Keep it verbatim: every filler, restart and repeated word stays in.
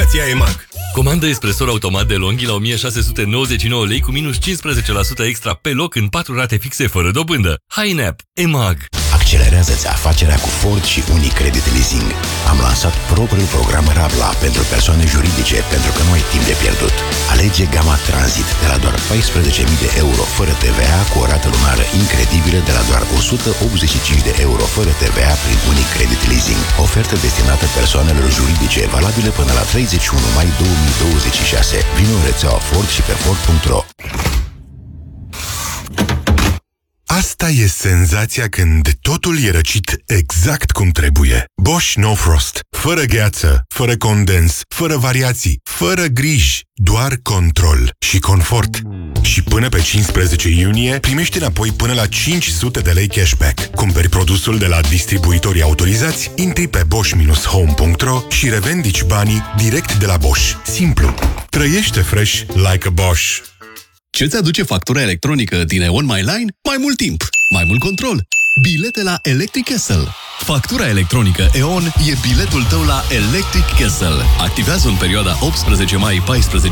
senzația E M A G. Comandă espresor automat DeLonghi la o mie șase sute nouăzeci și nouă lei cu minus cincisprezece la sută extra pe loc în patru rate fixe fără dobândă. Hai în app. E M A G. Accelerează-ți afacerea cu Ford și Unicredit Leasing. Am lansat propriul program Rabla pentru persoane juridice pentru că nu ai timp de pierdut. Alege gama Transit de la doar paisprezece mii de euro fără T V A cu o rată lunară incredibilă de la doar o sută optzeci și cinci de euro fără T V A prin Unicredit Leasing. Ofertă destinată persoanelor juridice valabilă până la treizeci și unu mai două mii douăzeci și șase. Vino în rețeaua Ford și pe Ford punct ro. Asta e senzația când totul e răcit exact cum trebuie. Bosch No Frost. Fără gheață, fără condens, fără variații, fără griji, doar control și confort. Și până pe cincisprezece iunie primești înapoi până la cinci sute de lei cashback. Cumperi produsul de la distribuitorii autorizați, intri pe bosch dash home punct ro și revendici banii direct de la Bosch. Simplu. Trăiește fresh like a Bosch. Ce-ți aduce factura electronică din E O N My Line? Mai mult timp, mai mult control. Bilete la Electric Castle. Factura electronică E O N e biletul tău la Electric Castle. Activează în perioada optsprezece mai - paisprezece